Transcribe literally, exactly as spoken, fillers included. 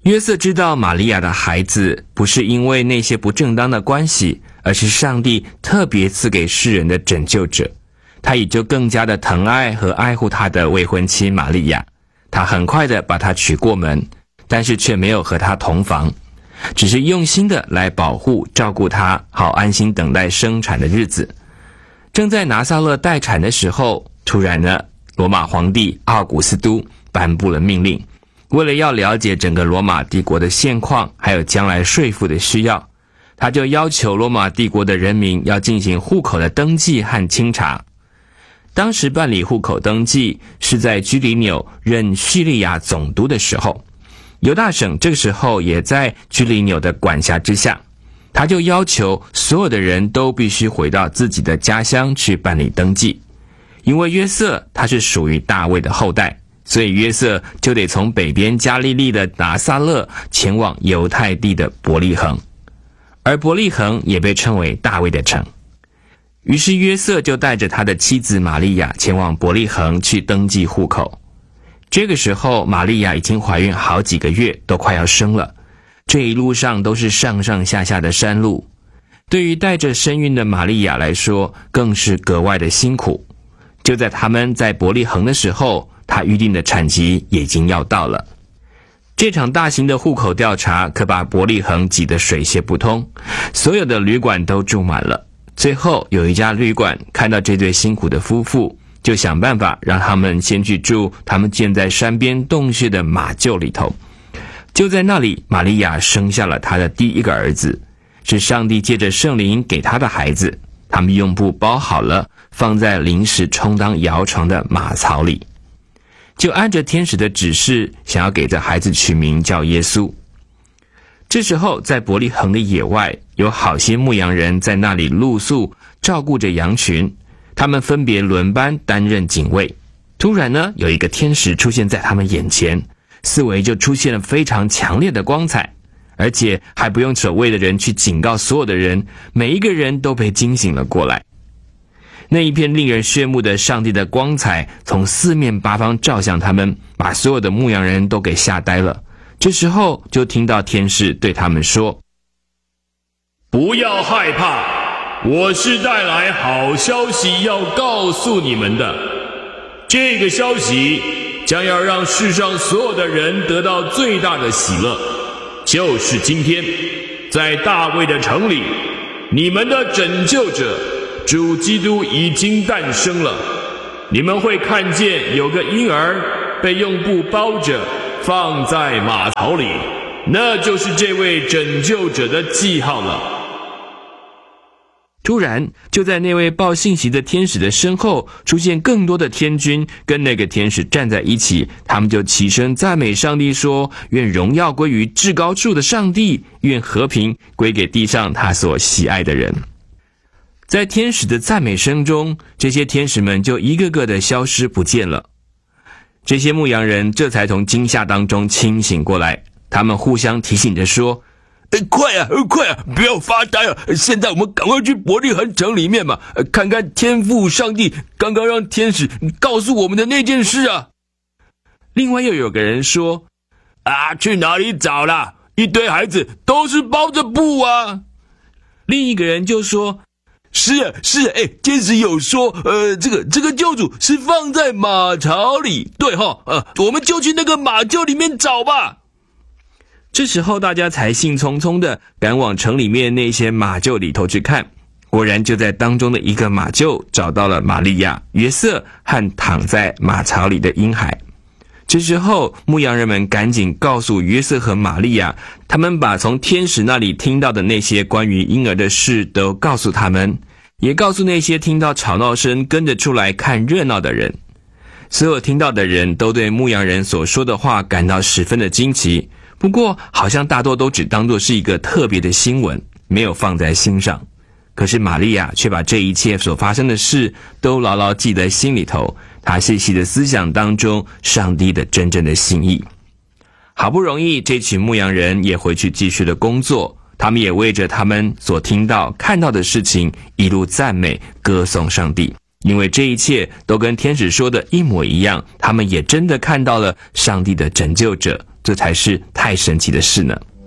约瑟知道玛利亚的孩子不是因为那些不正当的关系，而是上帝特别赐给世人的拯救者，他也就更加的疼爱和爱护他的未婚妻玛利亚。他很快的把她娶过门，但是却没有和她同房，只是用心的来保护照顾她，好安心等待生产的日子。正在拿撒勒待产的时候，突然呢，罗马皇帝奥古斯都颁布了命令，为了要了解整个罗马帝国的现况，还有将来税赋的需要，他就要求罗马帝国的人民要进行户口的登记和清查。当时办理户口登记是在居里纽任叙利亚总督的时候，犹大省这个时候也在居里纽的管辖之下，他就要求所有的人都必须回到自己的家乡去办理登记。因为约瑟他是属于大卫的后代，所以约瑟就得从北边加利利的拿撒勒前往犹太地的伯利恒，而伯利恒也被称为大卫的城。于是约瑟就带着他的妻子玛利亚前往伯利恒去登记户口。这个时候玛利亚已经怀孕好几个月，都快要生了。这一路上都是上上下下的山路，对于带着身孕的玛利亚来说更是格外的辛苦。就在他们在伯利恒的时候，她预定的产期也已经要到了。这场大型的户口调查可把伯利恒挤得水泄不通，所有的旅馆都住满了。最后有一家旅馆看到这对辛苦的夫妇，就想办法让他们先去住他们建在山边洞穴的马厩里头。就在那里，玛利亚生下了她的第一个儿子，是上帝借着圣灵给她的孩子。他们用布包好了，放在临时充当摇床的马槽里，就按着天使的指示，想要给这孩子取名叫耶稣。这时候在伯利恒的野外，有好些牧羊人在那里露宿，照顾着羊群，他们分别轮班担任警卫。突然呢，有一个天使出现在他们眼前，四围就出现了非常强烈的光彩，而且还不用守卫的人去警告所有的人，每一个人都被惊醒了过来。那一片令人炫目的上帝的光彩从四面八方照向他们，把所有的牧羊人都给吓呆了。这时候就听到天使对他们说： 不要害怕，我是带来好消息要告诉你们的。这个消息将要让世上所有的人得到最大的喜乐，就是今天在大卫的城里，你们的拯救者主基督已经诞生了。你们会看见有个婴儿被用布包着，放在马槽里，那就是这位拯救者的记号了。 突然，就在那位报信息的天使的身后，出现更多的天军，跟那个天使站在一起。他们就齐声赞美上帝说：愿荣耀归于至高处的上帝，愿和平归给地上他所喜爱的人。在天使的赞美声中，这些天使们就一个个的消失不见了。这些牧羊人这才从惊吓当中清醒过来，他们互相提醒着说：欸、快啊快啊，不要发呆啊，现在我们赶快去伯利恒城里面嘛，看看天父上帝刚刚让天使告诉我们的那件事啊。另外又有个人说：啊，去哪里找啦？一堆孩子都是包着布啊。另一个人就说：是啊是啊，哎，天使有说，呃，这个这个救主是放在马槽里，对齁，呃，我们就去那个马厩里面找吧。这时候大家才兴冲冲的赶往城里面那些马厩里头去看，果然就在当中的一个马厩找到了玛利亚、约瑟和躺在马槽里的婴孩。这时候牧羊人们赶紧告诉约瑟和玛利亚，他们把从天使那里听到的那些关于婴儿的事都告诉他们，也告诉那些听到吵闹声跟着出来看热闹的人。所有听到的人都对牧羊人所说的话感到十分的惊奇，不过好像大多都只当作是一个特别的新闻，没有放在心上。可是玛利亚却把这一切所发生的事都牢牢记在心里头，她细细的思想当中上帝的真正的心意。好不容易这群牧羊人也回去继续了工作，他们也为着他们所听到看到的事情一路赞美歌颂上帝，因为这一切都跟天使说的一模一样，他们也真的看到了上帝的拯救者这才是太神奇的事呢。